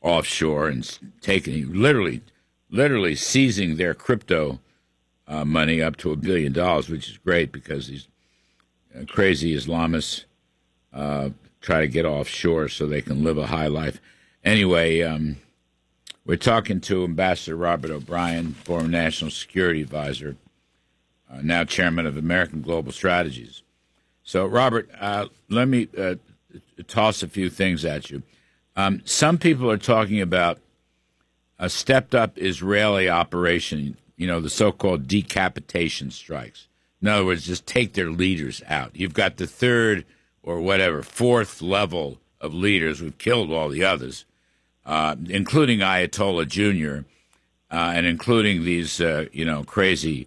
offshore and taking literally seizing their crypto money up to $1 billion, which is great because these crazy Islamists try to get offshore so they can live a high life. Anyway, we're talking to Ambassador Robert O'Brien, former National Security Advisor, now Chairman of American Global Strategies. So, Robert, let me toss a few things at you. Some people are talking about a stepped-up Israeli operation, the so-called decapitation strikes. In other words, just take their leaders out. You've got the third or whatever, fourth level of leaders. We've killed all the others, including Ayatollah Jr., and including these, crazy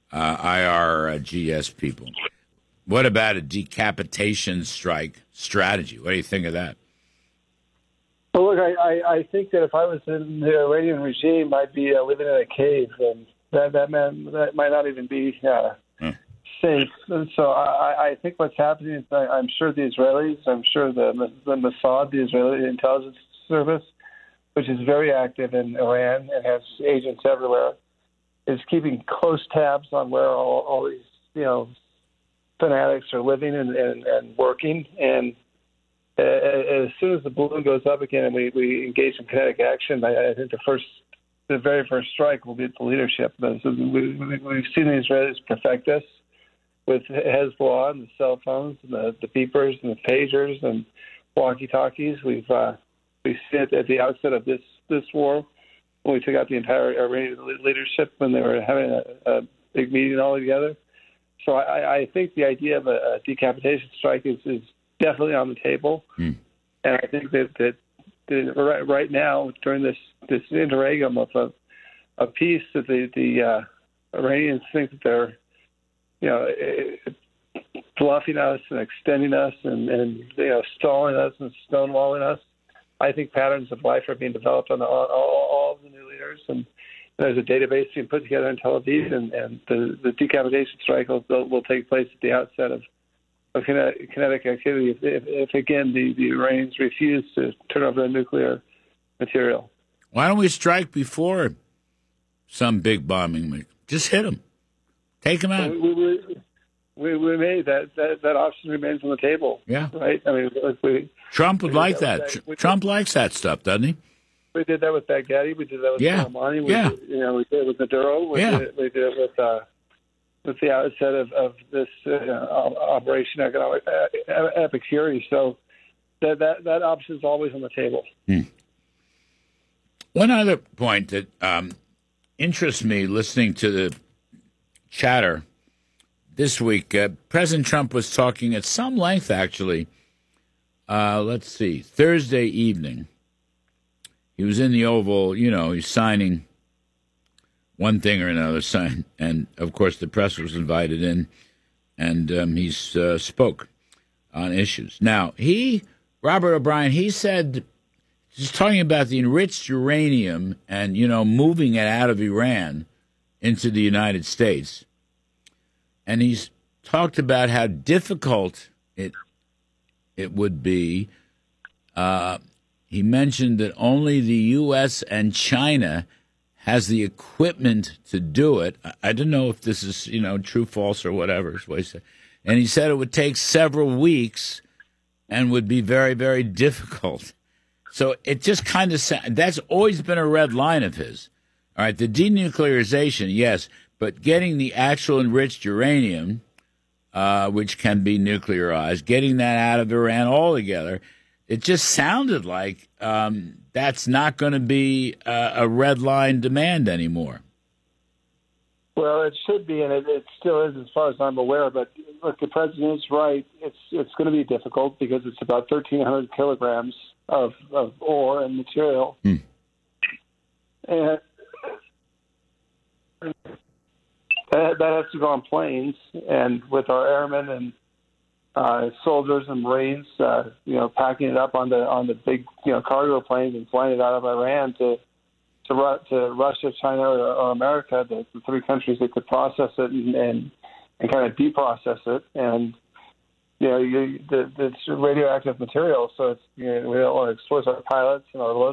IRGS people. What about a decapitation strike strategy? What do you think of that? Well, look, I think that if I was in the Iranian regime, I'd be living in a cave, and that might not even be safe. And so I think what's happening is I'm sure the Israelis, I'm sure the Mossad, the Israeli intelligence service, which is very active in Iran and has agents everywhere, is keeping close tabs on where all these fanatics are living and working. And as soon as the balloon goes up again and we engage in kinetic action, I think the very first strike will be at the leadership. So we've seen the Israelis perfect this with Hezbollah and the cell phones and the beepers and the pagers and walkie-talkies. We've seen it at the outset of this war when we took out the entire Iranian leadership when they were having a big meeting all together. So I think the idea of a decapitation strike is definitely on the table. And I think that right now, during this interregnum of a peace, that the Iranians think that they're bluffing us and extending us and stalling us and stonewalling us. I think patterns of life are being developed on all of the new leaders, and there's a database being put together in Tel Aviv, and the decapitation strike will take place at the outset of kinetic activity if again, the Iranians refuse to turn over their nuclear material. Why don't we strike before some big bombing? Just hit them. Take them out. We made that option remains on the table. Yeah. Right? I mean, Trump would like that. Trump likes that stuff, doesn't he? We did that with Baghdadi. We did that with Soleimani. We did it with Maduro. We did it with the outset of this Operation Economic Epicurity. So that option is always on the table. One other point that interests me listening to the chatter this week, President Trump was talking at some length, actually, Thursday evening. He was in the Oval, he's signing one thing or another, and of course the press was invited in, and he spoke on issues. Now, Robert O'Brien, he said, he's talking about the enriched uranium and, moving it out of Iran into the United States. And he's talked about how difficult it would be. He mentioned that only the U.S. and China has the equipment to do it. I don't know if this is, true, false, or whatever. Is what he said. And he said it would take several weeks and would be very, very difficult. So it just kind of that's always been a red line of his. All right, the denuclearization, yes, but getting the actual enriched uranium, which can be nuclearized, getting that out of Iran altogether, it just sounded like that's not going to be a red line demand anymore. Well, it should be, and it still is as far as I'm aware. But look, the president is right. It's going to be difficult because it's about 1,300 kilograms of ore and material. And that has to go on planes, and with our airmen and soldiers and Marines, packing it up on the big, cargo planes and flying it out of Iran to Russia, China, or America, the three countries that could process it and kind of deprocess it. And it's radioactive material, so it's we don't want to expose our pilots and our